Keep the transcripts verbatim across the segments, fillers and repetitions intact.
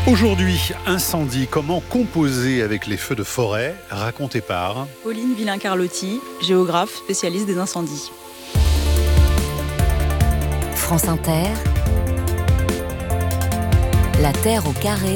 Aujourd'hui, incendie, comment composer avec les feux de forêt, raconté par Pauline Villain-Carlotti, géographe spécialiste des incendies. France Inter, La Terre au carré,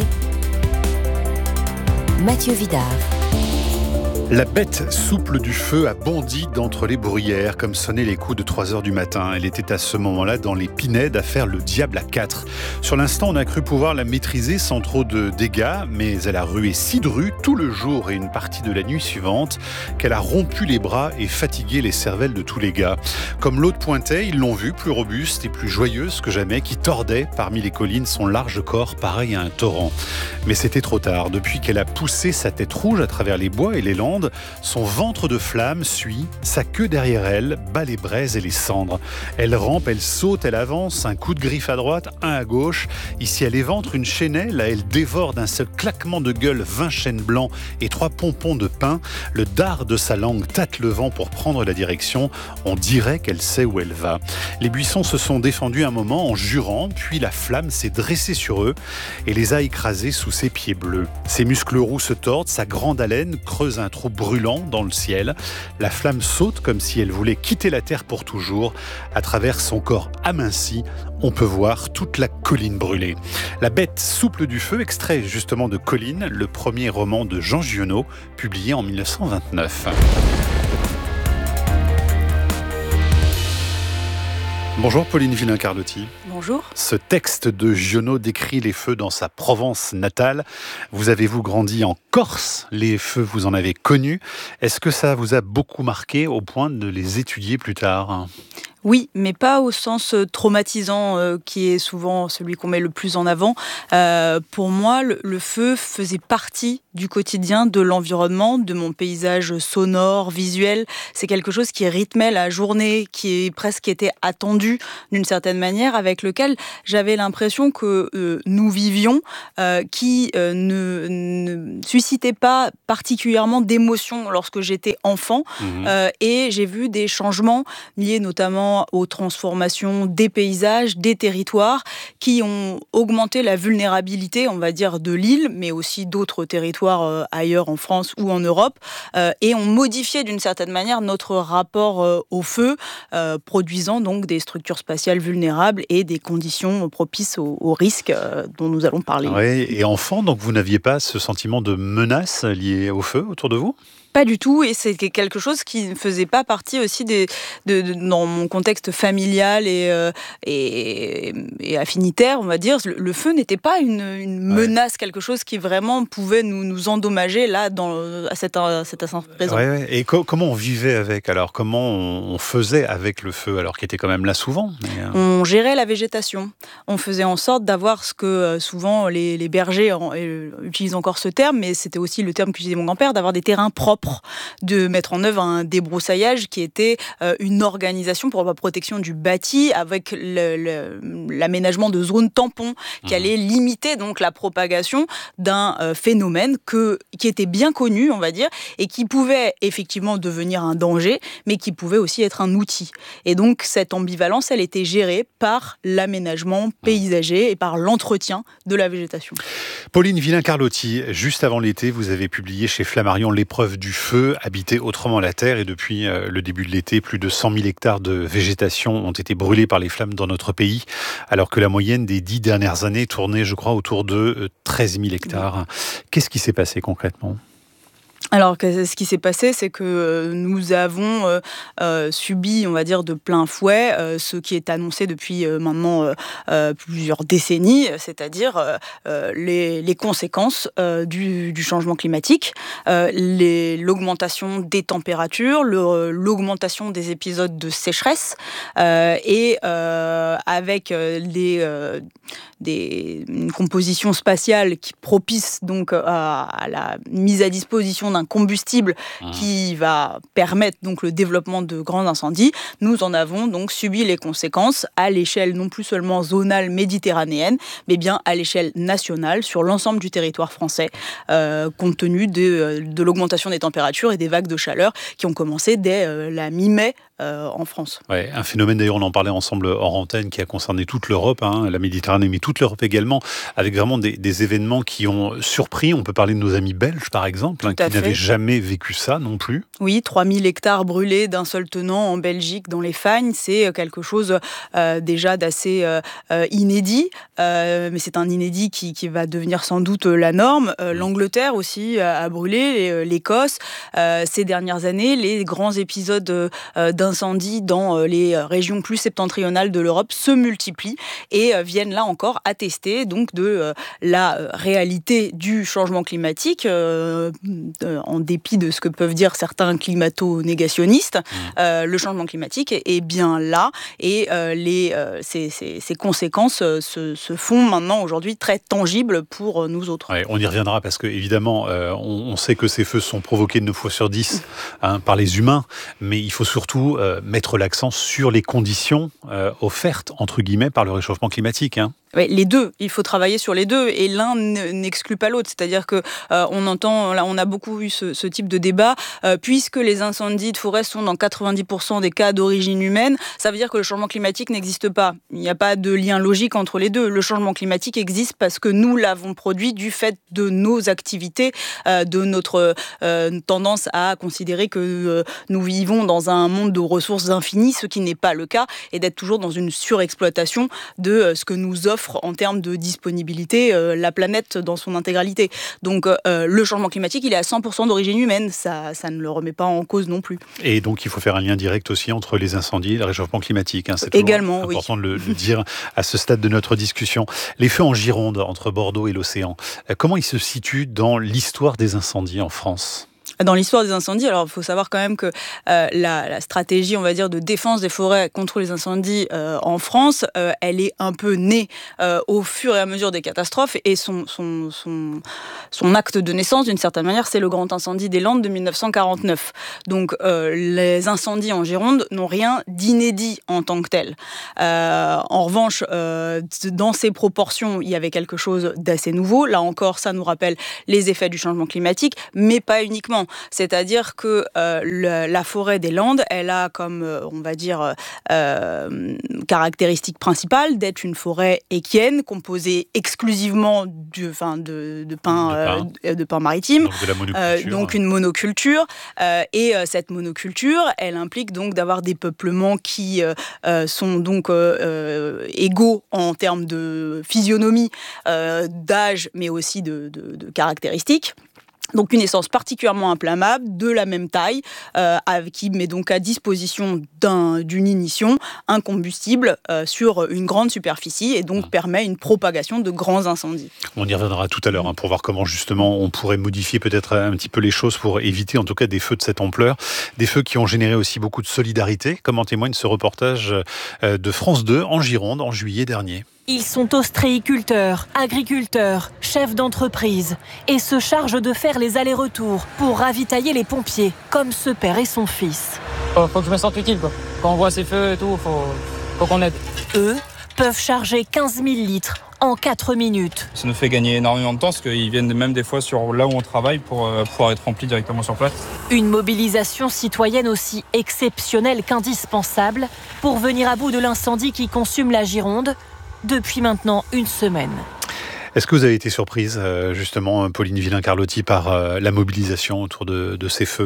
Mathieu Vidard. La bête souple du feu a bondi d'entre les bruyères comme sonnaient les coups de trois heures du matin. Elle était à ce moment-là dans les Pinèdes à faire le diable à quatre. Sur l'instant, on a cru pouvoir la maîtriser sans trop de dégâts, mais elle a rué si dru tout le jour et une partie de la nuit suivante qu'elle a rompu les bras et fatigué les cervelles de tous les gars. Comme l'autre pointait, ils l'ont vue plus robuste et plus joyeuse que jamais, qui tordait parmi les collines son large corps pareil à un torrent. Mais c'était trop tard. Depuis qu'elle a poussé sa tête rouge à travers les bois et les landes, son ventre de flamme suit, sa queue derrière elle bat les braises et les cendres. Elle rampe, elle saute, elle avance, un coup de griffe à droite, un à gauche. Ici elle éventre une chaînelle, là elle dévore d'un seul claquement de gueule vingt chênes blancs et trois pompons de pin. Le dard de sa langue tâte le vent pour prendre la direction. On dirait qu'elle sait où elle va. Les buissons se sont défendus un moment en jurant, puis la flamme s'est dressée sur eux et les a écrasés sous ses pieds bleus. Ses muscles roux se tordent, sa grande haleine creuse un trou brûlant dans le ciel. La flamme saute comme si elle voulait quitter la terre pour toujours. À travers son corps aminci, on peut voir toute la colline brûlée. La bête souple du feu, extrait justement de Colline, le premier roman de Jean Giono, publié en dix-neuf cent vingt-neuf. Bonjour Pauline Villain-Carlotti. Bonjour. Ce texte de Giono décrit les feux dans sa Provence natale. Vous avez-vous grandi en Corse? Les feux, vous en avez connus. Est-ce que ça vous a beaucoup marqué au point de les étudier plus tard ? Oui, mais pas au sens traumatisant euh, qui est souvent celui qu'on met le plus en avant. Euh, pour moi, le, le feu faisait partie du quotidien, de l'environnement, de mon paysage sonore, visuel. C'est quelque chose qui rythmait la journée, qui presque était attendu d'une certaine manière, avec lequel j'avais l'impression que euh, nous vivions, euh, qui euh, ne, ne suscitait pas particulièrement d'émotion lorsque j'étais enfant. Mmh. Euh, et j'ai vu des changements liés notamment aux transformations des paysages, des territoires, qui ont augmenté la vulnérabilité, on va dire, de l'île, mais aussi d'autres territoires euh, ailleurs en France ou en Europe, euh, et ont modifié d'une certaine manière notre rapport euh, au feu, euh, produisant donc des structures spatiales vulnérables et des conditions propices aux, aux risques euh, dont nous allons parler. Oui, et enfant, donc vous n'aviez pas ce sentiment de menace lié au feu autour de vous ? Pas du tout, et c'était quelque chose qui ne faisait pas partie aussi des, de, de, dans mon contexte familial et, euh, et, et affinitaire, on va dire. Le, le feu n'était pas une, une menace, ouais. Quelque chose qui vraiment pouvait nous, nous endommager là, dans, à cet, à cet instant présent. Ouais, ouais. Et co- comment on vivait avec alors? Comment on, on faisait avec le feu, alors qu'il était quand même là souvent mais euh... On gérait la végétation. On faisait en sorte d'avoir ce que euh, souvent les, les bergers en, euh, utilisent encore ce terme, mais c'était aussi le terme qu'utilisait mon grand-père, d'avoir des terrains propres, de mettre en œuvre un débroussaillage qui était euh, une organisation pour la protection du bâti avec le, le, l'aménagement de zones tampons qui allait limiter donc la propagation d'un euh, phénomène que, qui était bien connu, on va dire, et qui pouvait effectivement devenir un danger, mais qui pouvait aussi être un outil. Et donc cette ambivalence, elle était gérée par l'aménagement paysager et par l'entretien de la végétation. Pauline Villain-Carlotti, juste avant l'été, vous avez publié chez Flammarion L'épreuve du feu, habiter autrement la terre, et depuis euh, le début de l'été, plus de cent mille hectares de végétation ont été brûlés par les flammes dans notre pays, alors que la moyenne des dix dernières années tournait, je crois, autour de euh, treize mille hectares. Qu'est-ce qui s'est passé concrètement ? Alors, ce qui s'est passé, c'est que nous avons euh, euh, subi, on va dire, de plein fouet euh, ce qui est annoncé depuis euh, maintenant euh, euh, plusieurs décennies, c'est-à-dire euh, les, les conséquences euh, du, du changement climatique, euh, les, l'augmentation des températures, le, l'augmentation des épisodes de sécheresse, euh, et euh, avec les, euh, des, une composition spatiale qui propice donc à, à la mise à disposition d'un combustible mmh. qui va permettre donc le développement de grands incendies. Nous en avons donc subi les conséquences à l'échelle non plus seulement zonale méditerranéenne, mais bien à l'échelle nationale sur l'ensemble du territoire français, euh, compte tenu de, de l'augmentation des températures et des vagues de chaleur qui ont commencé dès euh, la mi-mai euh, en France. Ouais, un phénomène d'ailleurs, on en parlait ensemble hors antenne, qui a concerné toute l'Europe, hein, la Méditerranée, mais toute l'Europe également, avec vraiment des, des événements qui ont surpris. On peut parler de nos amis belges, par exemple, hein, qui fait. n'avaient jamais vécu ça non plus. Oui, trois mille hectares brûlés d'un seul tenant en Belgique, dans les Fagnes, c'est quelque chose euh, déjà d'assez euh, inédit, euh, mais c'est un inédit qui, qui va devenir sans doute la norme. Euh, L'Angleterre aussi a brûlé, l'Écosse. Euh, ces dernières années, les grands épisodes euh, d'incendie dans euh, les régions plus septentrionales de l'Europe se multiplient et euh, viennent là encore attester donc de euh, la euh, réalité du changement climatique, euh, euh, en dépit de ce que peuvent dire certains climato-négationnistes. Mmh. Euh, le changement climatique est, est bien là et euh, les, euh, ces, ces, ces conséquences euh, se, se font maintenant aujourd'hui très tangibles pour euh, nous autres. Ouais, on y reviendra parce que évidemment, euh, on, on sait que ces feux sont provoqués neuf fois sur dix hein, par les humains, mais il faut surtout euh, mettre l'accent sur les conditions euh, offertes, entre guillemets, par le réchauffement climatique. Hein. Ouais, les deux, il faut travailler sur les deux et l'un n'exclut pas l'autre. C'est-à-dire que euh, on entend, là, on a beaucoup eu ce, ce type de débat, euh, puisque les incendies de forêt sont dans quatre-vingt-dix pour cent des cas d'origine humaine, ça veut dire que le changement climatique n'existe pas. Il n'y a pas de lien logique entre les deux. Le changement climatique existe parce que nous l'avons produit du fait de nos activités, euh, de notre euh, tendance à considérer que euh, nous vivons dans un monde de ressources infinies, ce qui n'est pas le cas, et d'être toujours dans une surexploitation de euh, ce que nous offre en termes de disponibilité euh, la planète dans son intégralité. Donc euh, le changement climatique, il est à cent pour cent d'origine humaine, ça, ça ne le remet pas en cause non plus. Et donc il faut faire un lien direct aussi entre les incendies et le réchauffement climatique. Hein. C'est également important oui. de le, le dire à ce stade de notre discussion. Les feux en Gironde, entre Bordeaux et l'océan, euh, comment ils se situent dans l'histoire des incendies en France ? Dans l'histoire des incendies, alors il faut savoir quand même que euh, la, la stratégie, on va dire, de défense des forêts contre les incendies euh, en France, euh, elle est un peu née euh, au fur et à mesure des catastrophes et son, son, son, son acte de naissance, d'une certaine manière, c'est le grand incendie des Landes de mille neuf cent quarante-neuf. Donc euh, les incendies en Gironde n'ont rien d'inédit en tant que tel. Euh, en revanche, euh, dans ces proportions, il y avait quelque chose d'assez nouveau. Là encore, ça nous rappelle les effets du changement climatique, mais pas uniquement. C'est-à-dire que euh, le, la forêt des Landes, elle a comme, euh, on va dire, euh, caractéristique principale d'être une forêt équienne, composée exclusivement du, enfin, de, de, pins, de, pin. euh, de pins maritimes. Donc, de la monoculture. Euh, donc une monoculture. Euh, et euh, cette monoculture, elle implique donc d'avoir des peuplements qui euh, sont donc euh, euh, égaux en termes de physionomie, euh, d'âge, mais aussi de, de, de caractéristiques. Donc une essence particulièrement inflammable, de la même taille, euh, qui met donc à disposition d'un, d'une ignition un combustible euh, sur une grande superficie et donc permet une propagation de grands incendies. On y reviendra tout à l'heure hein, pour voir comment justement on pourrait modifier peut-être un petit peu les choses pour éviter en tout cas des feux de cette ampleur. Des feux qui ont généré aussi beaucoup de solidarité, comme en témoigne ce reportage de France deux en Gironde en juillet dernier. Ils sont ostréiculteurs, agriculteurs, chefs d'entreprise et se chargent de faire les allers-retours pour ravitailler les pompiers, comme ce père et son fils. Faut, faut que je me sente utile, quoi. Quand on voit ces feux et tout, faut, faut qu'on aide. Eux peuvent charger quinze mille litres en quatre minutes. Ça nous fait gagner énormément de temps parce qu'ils viennent même des fois sur là où on travaille pour euh, pouvoir être remplis directement sur place. Une mobilisation citoyenne aussi exceptionnelle qu'indispensable pour venir à bout de l'incendie qui consume la Gironde depuis maintenant une semaine. Est-ce que vous avez été surprise, justement, Pauline Villain-Carlotti, par la mobilisation autour de, de ces feux ?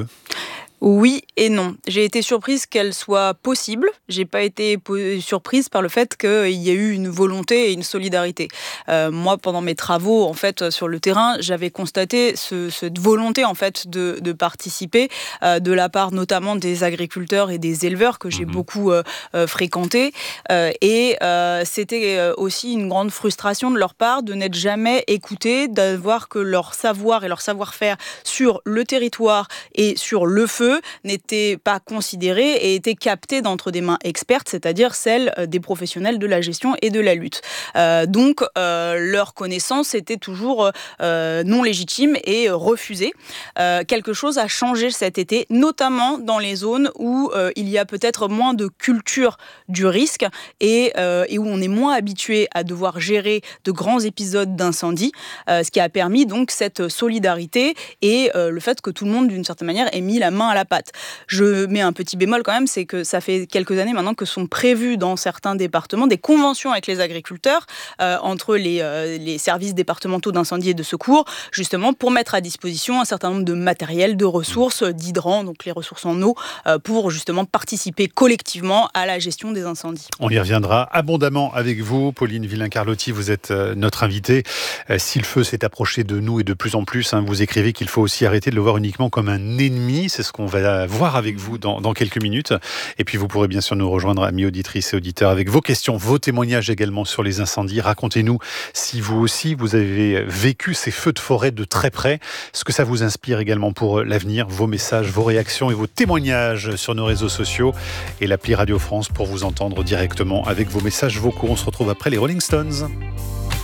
Oui et non. J'ai été surprise qu'elle soit possible. J'ai pas été po- surprise par le fait qu'il y ait eu une volonté et une solidarité. Euh, moi, pendant mes travaux, en fait, sur le terrain, j'avais constaté ce, cette volonté, en fait, de, de participer euh, de la part notamment des agriculteurs et des éleveurs que j'ai mmh. beaucoup euh, euh, fréquentés. Euh, et euh, c'était aussi une grande frustration de leur part de n'être jamais écoutés, d'avoir que leur savoir et leur savoir-faire sur le territoire et sur le feu n'étaient pas considérés et étaient captés d'entre des mains expertes, c'est-à-dire celles des professionnels de la gestion et de la lutte. Euh, donc, euh, leur connaissance était toujours euh, non légitime et refusée. Euh, quelque chose a changé cet été, notamment dans les zones où euh, il y a peut-être moins de culture du risque et, euh, et où on est moins habitué à devoir gérer de grands épisodes d'incendie, euh, ce qui a permis donc cette solidarité et euh, le fait que tout le monde, d'une certaine manière, ait mis la main à la la pâte. Je mets un petit bémol quand même, c'est que ça fait quelques années maintenant que sont prévues dans certains départements des conventions avec les agriculteurs, euh, entre les, euh, les services départementaux d'incendie et de secours, justement pour mettre à disposition un certain nombre de matériel, de ressources, d'hydrants, donc les ressources en eau, euh, pour justement participer collectivement à la gestion des incendies. On y reviendra abondamment avec vous. Pauline Villain-Carlotti, vous êtes euh, notre invitée. Euh, si le feu s'est approché de nous et de plus en plus, hein, vous écrivez qu'il faut aussi arrêter de le voir uniquement comme un ennemi. C'est ce qu'on va voir avec vous dans, dans quelques minutes. Et puis vous pourrez bien sûr nous rejoindre, amis auditrices et auditeurs, avec vos questions, vos témoignages également sur les incendies. Racontez-nous si vous aussi, vous avez vécu ces feux de forêt de très près, ce que ça vous inspire également pour l'avenir, vos messages, vos réactions et vos témoignages sur nos réseaux sociaux et l'appli Radio France pour vous entendre directement avec vos messages vocaux. On se retrouve après les Rolling Stones.